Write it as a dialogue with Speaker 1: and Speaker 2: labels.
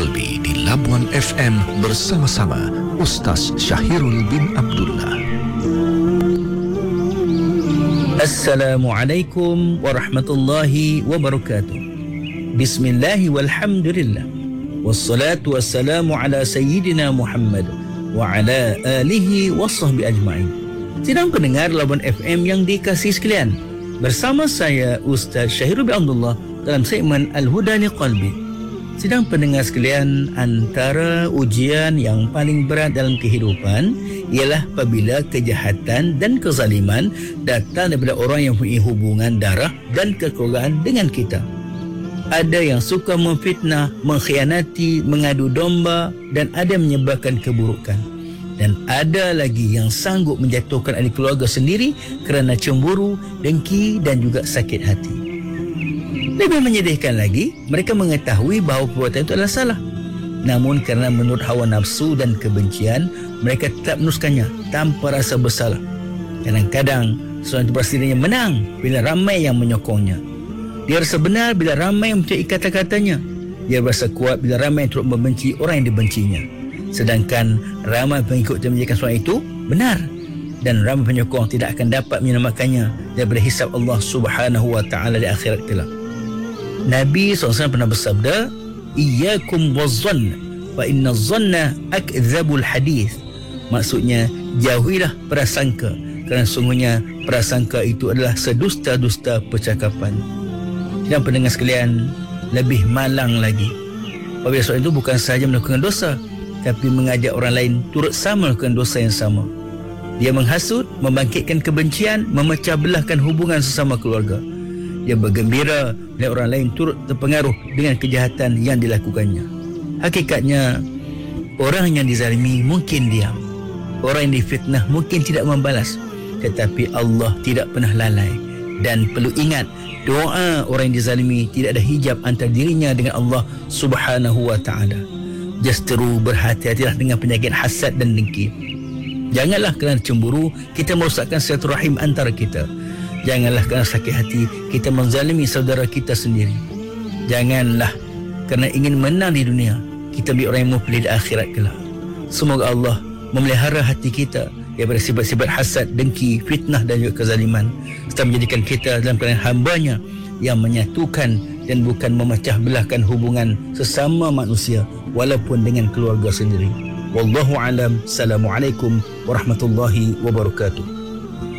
Speaker 1: Qalbi di Labuan FM bersama-sama Ustaz Syahirul bin Abdullah.
Speaker 2: Assalamualaikum warahmatullahi wabarakatuh. Bismillahi walhamdulillah. Wassalatu wassalamu ala Sayyidina Muhammad wa ala alihi wa sahbihi ajma'in. Sidang pendengar Labuan FM yang dikasihi sekalian, bersama saya Ustaz Syahirul bin Abdullah dalam segmen Al-Huda li Qalbi. Sidang pendengar sekalian, antara ujian yang paling berat dalam kehidupan ialah apabila kejahatan dan kezaliman datang daripada orang yang mempunyai hubungan darah dan kekeluargaan dengan kita. Ada yang suka memfitnah, mengkhianati, mengadu domba, dan ada yang menyebarkan keburukan. Dan ada lagi yang sanggup menjatuhkan ahli keluarga sendiri kerana cemburu, dengki dan juga sakit hati. Lebih menyedihkan lagi, mereka mengetahui bahawa perbuatan itu adalah salah. Namun kerana menurut hawa nafsu dan kebencian, mereka tetap meneruskannya tanpa rasa bersalah. Kadang-kadang seorang itu berasa dirinya menang bila ramai yang menyokongnya. Dia rasa benar bila ramai yang percayai kata-katanya. Dia berasa kuat bila ramai yang turut membenci orang yang dibencinya. Sedangkan ramai pengikut yang menjadikan seorang itu benar, dan ramai penyokong tidak akan dapat menyelamatkannya daripada hisab Allah Subhanahu wa taala di akhirat kelak. Nabi SAW pernah bersabda, "Iyyakum wazzann, fa inna zanna akdzabul hadis." Maksudnya, jauhilah prasangka, kerana sungguhnya prasangka itu adalah sedusta-dusta percakapan. Dan pendengar sekalian, lebih malang lagi apabila seorang itu bukan sahaja melakukan dosa, tapi mengajak orang lain turut sama melakukan dosa yang sama. Dia menghasut, membangkitkan kebencian, memecah belahkan hubungan sesama keluarga. Dia bergembira bila orang lain turut terpengaruh dengan kejahatan yang dilakukannya. Hakikatnya, orang yang dizalimi mungkin diam, orang yang difitnah mungkin tidak membalas, tetapi Allah tidak pernah lalai. Dan perlu ingat, doa orang yang dizalimi tidak ada hijab antara dirinya dengan Allah Subhanahu wa ta'ala. Justeru berhati-hatilah dengan penyakit hasad dan dengki. Janganlah kerana cemburu kita merosakkan silaturahim antara kita. Janganlah kerana sakit hati kita menzalimi saudara kita sendiri. Janganlah kerana ingin menang di dunia kita menjadi orang yang muflih di akhirat kelak. Semoga Allah memelihara hati kita daripada sifat-sifat hasad, dengki, fitnah dan juga kezaliman, serta menjadikan kita dalam kalangan hamba-Nya yang menyatukan dan bukan memecah belahkan hubungan sesama manusia walaupun dengan keluarga sendiri. Wallahu alam. Assalamualaikum warahmatullahi wabarakatuh.